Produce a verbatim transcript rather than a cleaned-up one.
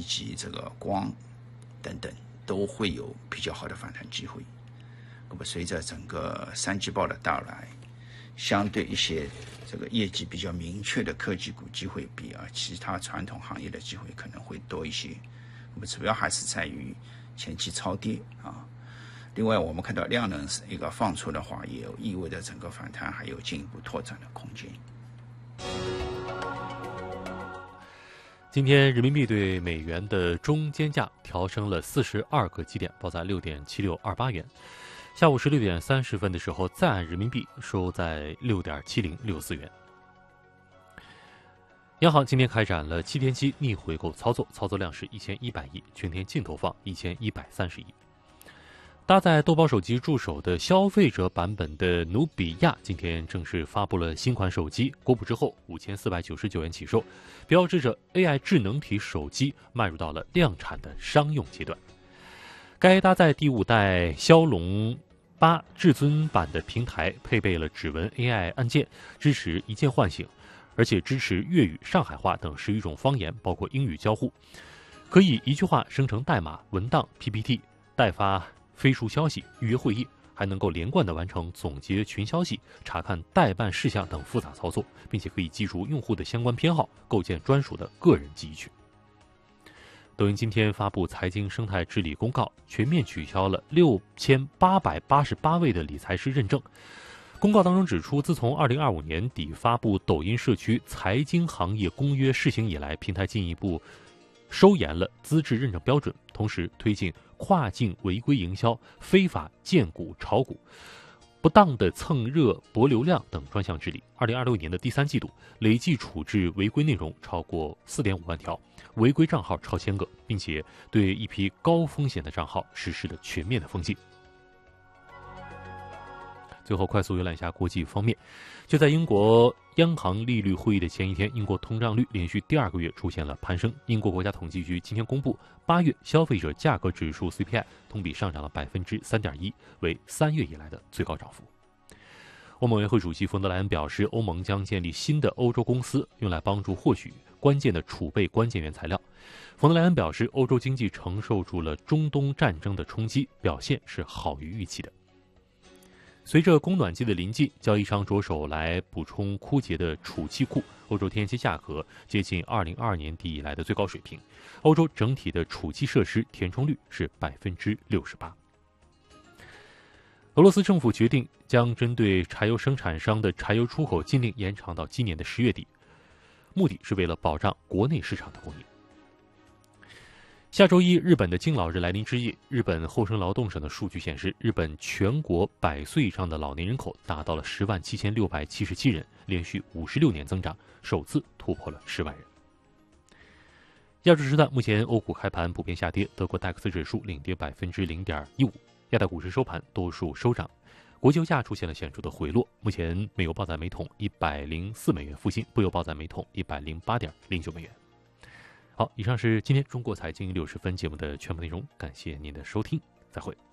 以及这个光等等都会有比较好的反弹机会。那么随着整个三季报的到来，相对一些这个业绩比较明确的科技股机会比啊其他传统行业的机会可能会多一些。那么主要还是在于前期超跌啊。另外，我们看到量能一个放出的话，也有意味着整个反弹还有进一步拓展的空间。 今天人民币对美元的中间价调升了四十二个基点，报在六点七六二八元。下午十六点三十分的时候，在岸人民币收在六点七零六四元。央行今天开展了七天期逆回购操作，操作量是一千一百亿，全天净投放一千一百三十亿。搭载豆包手机助手的消费者版本的努比亚今天正式发布了新款手机，公布之后五千四百九十九元起售，标志着 A I 智能体手机迈入到了量产的商用阶段。该搭载第五代骁龙八至尊版的平台，配备了指纹 A I 按键，支持一键唤醒，而且支持粤语、上海话等十余种方言，包括英语交互，可以一句话生成代码、文档、P P T， 代发飞书消息、预约会议，还能够连贯地完成总结群消息、查看待办事项等复杂操作，并且可以记住用户的相关偏好，构建专属的个人记忆群。抖音今天发布财经生态治理公告，全面取消了六千八百八十八位的理财师认证。公告当中指出，自从二零二五年底发布抖音社区财经行业公约试行以来，平台进一步收严了资质认证标准，同时推进跨境违规营销、非法荐股炒股、不当的蹭热博流量等专项治理。二零二六年的第三季度，累计处置违规内容超过四点五万条，违规账号超千个，并且对一批高风险的账号实施了全面的封禁。最后快速浏览一下国际方面，就在英国央行利率会议的前一天，英国通胀率连续第二个月出现了攀升。英国国家统计局今天公布，八月消费者价格指数 C P I 同比上涨了百分之三点一，为三月以来的最高涨幅。欧盟委员会主席冯德莱恩表示，欧盟将建立新的欧洲公司，用来帮助获取关键的储备关键原材料。冯德莱恩表示，欧洲经济承受住了中东战争的冲击，表现是好于预期的。随着供暖季的临近，交易商着手来补充枯竭的储气库。欧洲天然气价格接近二零二二年底以来的最高水平。欧洲整体的储气设施填充率是百分之六十八。俄罗斯政府决定将针对柴油生产商的柴油出口禁令延长到今年的十月底，目的是为了保障国内市场的供应。下周一，日本的敬老日来临之夜，日本厚生劳动省的数据显示，日本全国百岁以上的老年人口达到了十万七千六百七十七人，连续五十六年增长，首次突破了十万人。亚洲时段，目前欧股开盘普遍下跌，德国戴克斯指数领跌百分之零点一五，亚太股市收盘多数收涨，国际油价出现了显著的回落，目前美油报在每桶一百零四美元附近，布油报在每桶一百零八点零九美元。好，以上是今天中国财经六十分节目的全部内容，感谢您的收听，再会。